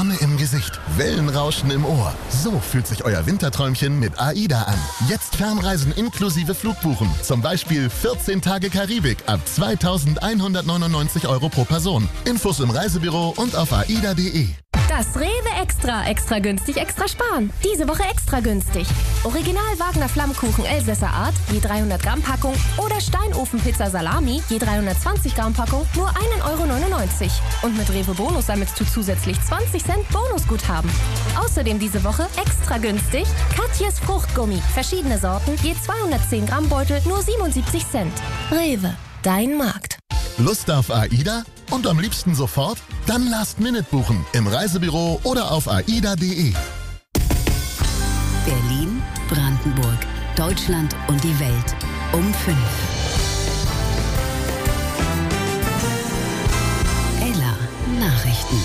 Sonne im Gesicht, Wellenrauschen im Ohr. So fühlt sich euer Winterträumchen mit AIDA an. Jetzt Fernreisen inklusive Flugbuchen. Zum Beispiel 14 Tage Karibik ab 2.199 € pro Person. Infos im Reisebüro und auf aida.de. Das Rewe Extra. Extra günstig, extra sparen. Diese Woche extra günstig. Original Wagner Flammkuchen Elsässer Art, je 300 Gramm Packung oder Steinofenpizza Salami, je 320 Gramm Packung, nur 1,99 €. Und mit Rewe Bonus sammelst du zusätzlich 20 Cent Bonusguthaben. Außerdem diese Woche extra günstig Katjes Fruchtgummi. Verschiedene Sorten, je 210 Gramm Beutel, nur 77 Cent. Rewe, dein Markt. Lust auf AIDA? Und am liebsten sofort? Dann Last-Minute buchen im Reisebüro oder auf aida.de. Berlin, Brandenburg, Deutschland und die Welt um 5. Ella Nachrichten.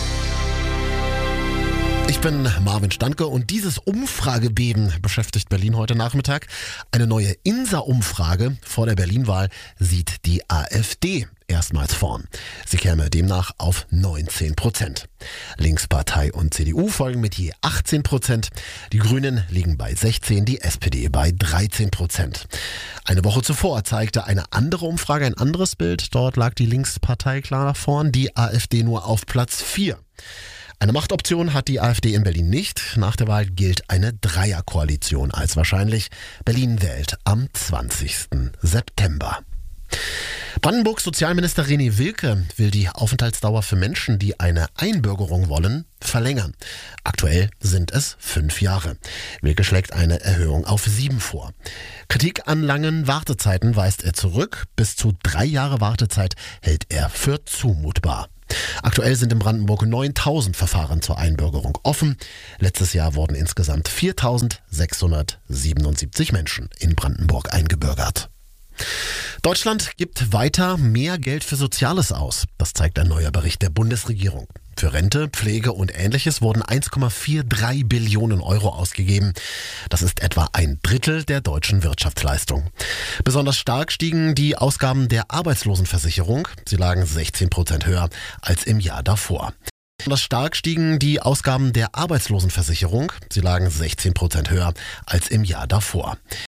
Ich bin Marvin Standke und dieses Umfragebeben beschäftigt Berlin heute Nachmittag. Eine neue INSA-Umfrage vor der Berlin-Wahl sieht die AfD erstmals vorn. Sie käme demnach auf 19%. Linkspartei und CDU folgen mit je 18%. Die Grünen liegen bei 16%, die SPD bei 13%. Eine Woche zuvor zeigte eine andere Umfrage ein anderes Bild. Dort lag die Linkspartei klar nach vorn, die AfD nur auf Platz 4. Eine Machtoption hat die AfD in Berlin nicht. Nach der Wahl gilt eine Dreierkoalition als wahrscheinlich. Berlin wählt am 20. September. Brandenburgs Sozialminister René Wilke will die Aufenthaltsdauer für Menschen, die eine Einbürgerung wollen, verlängern. Aktuell sind es 5 Jahre. Wilke schlägt eine Erhöhung auf 7 vor. Kritik an langen Wartezeiten weist er zurück. Bis zu 3 Jahre Wartezeit hält er für zumutbar. Aktuell sind in Brandenburg 9.000 Verfahren zur Einbürgerung offen. Letztes Jahr wurden insgesamt 4.677 Menschen in Brandenburg eingebürgert. Deutschland gibt weiter mehr Geld für Soziales aus. Das zeigt ein neuer Bericht der Bundesregierung. Für Rente, Pflege und Ähnliches wurden 1,43 Billionen € ausgegeben. Das ist etwa ein Drittel der deutschen Wirtschaftsleistung. Besonders stark stiegen die Ausgaben der Arbeitslosenversicherung. Sie lagen 16% höher als im Jahr davor. Besonders stark stiegen die Ausgaben der Arbeitslosenversicherung. Sie lagen 16% höher als im Jahr davor.